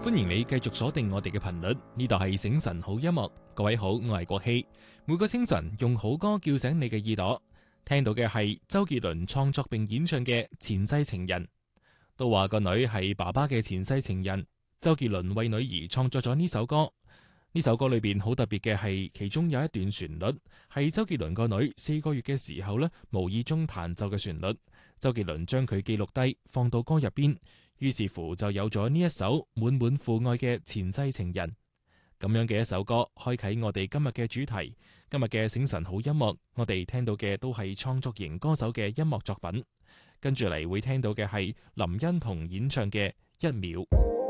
歡迎你繼續鎖定我哋嘅頻率，呢度係醒神好音樂。各位好，我係國希。每個清晨用好歌叫醒你嘅耳朵，聽到嘅係周杰倫創作並演唱嘅《前世情人》。都話個女係爸爸嘅前世情人，周杰倫為女兒創作咗呢首歌。呢首歌裏邊好特別嘅係，其中有一段旋律係周杰倫個女4個月嘅時候呢無意中彈奏嘅旋律。周杰倫將佢記錄低，放到歌入邊。於是乎就有咗呢一首滿滿父愛嘅前世情人。咁樣嘅一首歌開啟我哋今日嘅主題。今日嘅醒神好音樂，我哋聽到嘅都係創作型歌手嘅音樂作品。跟住嚟會聽到嘅係林欣彤演唱嘅《1秒》。